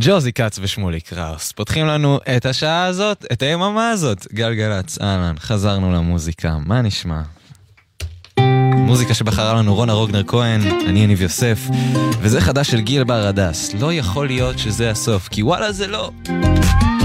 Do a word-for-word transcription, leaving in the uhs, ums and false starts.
ג'וזי קאץ ושמולי קראוס פותחים לנו את השעה הזאת, את היממה הזאת. גלגלץ, אהלן, חזרנו למוזיקה, מה נשמע? מוזיקה שבחרה לנו רונה רוגנר כהן, אני יניב יוסף, וזה חדש של גיל בר הדס. לא יכול להיות שזה הסוף, כי וואלה זה לא.